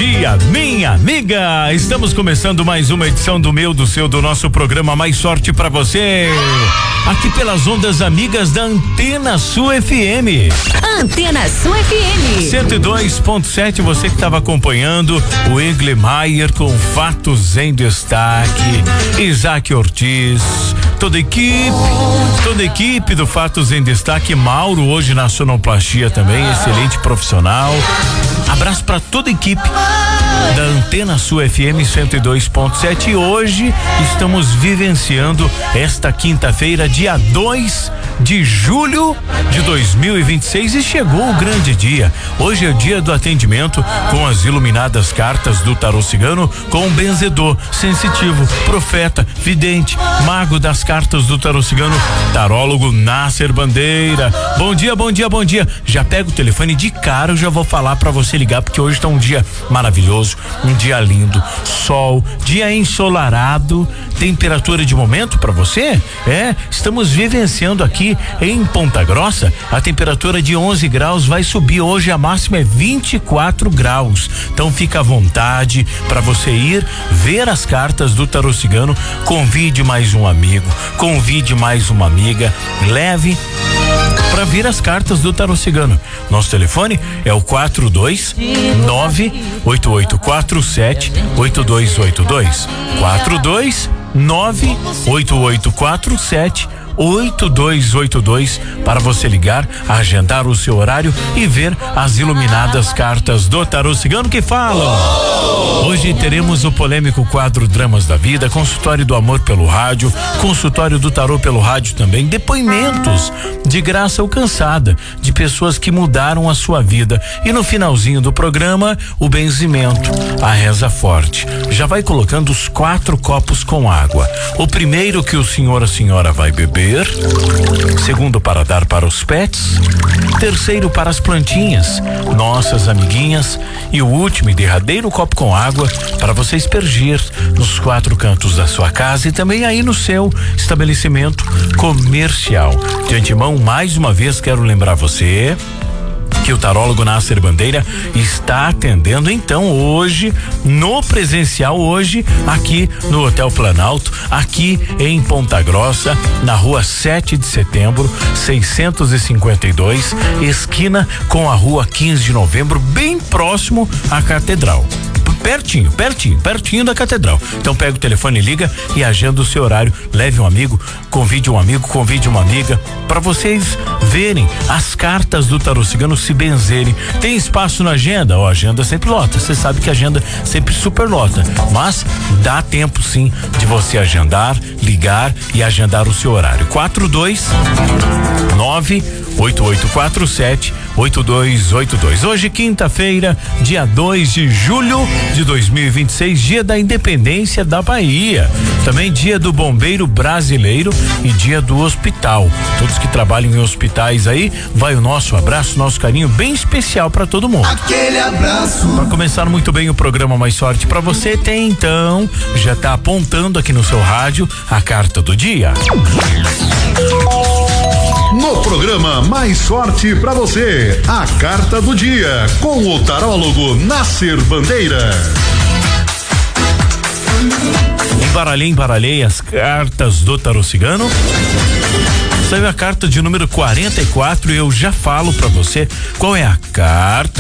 dia, minha amiga. Estamos começando mais uma edição do meu, do seu, do nosso programa Mais Sorte pra você. Aqui pelas ondas amigas da Antena Sul FM. Antena Sul FM 102.7, você que estava acompanhando o Englemeyer com Fatos em Destaque, Isaac Ortiz, toda a equipe do Fatos em Destaque, Mauro hoje na sonoplastia também, excelente profissional. Abraço para toda a equipe da Antena Sul FM 102.7 e hoje estamos vivenciando esta quinta-feira, dia 2 de julho de 2026 e chegou o grande dia. Hoje é o dia do atendimento com as iluminadas cartas do tarô cigano com o benzedor, sensitivo, profeta, vidente, mago das cartas do tarô cigano, tarólogo Nasser Bandeira. Bom dia, bom dia, bom dia. Já pega o telefone de cara, eu já vou falar para você ligar porque hoje tá um dia maravilhoso, um dia lindo, sol, dia ensolarado, temperatura de momento para você? Estamos vivenciando aqui em Ponta Grossa, a temperatura de 11 graus vai subir hoje, a máxima é 24 graus. Então fica à vontade para você ir ver as cartas do tarô cigano, convide mais um amigo, convide mais uma amiga, leve para ver as cartas do tarô cigano. Nosso telefone é o 429-8847-8282. 429-8847-8282 para você ligar, agendar o seu horário e ver as iluminadas cartas do tarô cigano que falam. Hoje teremos o polêmico quadro Dramas da Vida, consultório do amor pelo rádio, consultório do tarô pelo rádio também, depoimentos de graça ou cansada de pessoas que mudaram a sua vida e no finalzinho do programa o benzimento, a reza forte. Já vai colocando os 4 copos com água. O primeiro que o senhor, a senhora vai beber, segundo para dar para os pets, terceiro para as plantinhas, nossas amiguinhas, e o último e derradeiro copo com água para você aspergir nos 4 cantos da sua casa e também aí no seu estabelecimento comercial. De antemão, mais uma vez quero lembrar você que o tarólogo Nasser Bandeira está atendendo então hoje no presencial, hoje aqui no Hotel Planalto, aqui em Ponta Grossa, na rua 7 de setembro 652, esquina com a rua 15 de novembro, bem próximo à catedral. Pertinho da catedral. Então pega o telefone, liga e agenda o seu horário, leve um amigo, convide uma amiga para vocês verem as cartas do tarô cigano, se benzerem. Tem espaço na agenda? A agenda sempre lota, você sabe que a agenda sempre super lota, mas dá tempo sim de você agendar, ligar e agendar o seu horário. 429-8847-8282. Hoje, quinta-feira, dia 2 de julho de 2026, dia da independência da Bahia. Também dia do bombeiro brasileiro e dia do hospital. Todos que trabalham em hospitais aí, vai o nosso abraço, nosso carinho bem especial para todo mundo. Aquele abraço. Para começar muito bem o programa Mais Sorte para você, tem então, já tá apontando aqui no seu rádio a carta do dia. No programa Mais Sorte pra você, a carta do dia com o tarólogo Nasser Bandeira. Embaralhei as cartas do tarô cigano. Saiu a carta de número 44 e eu já falo pra você qual é a carta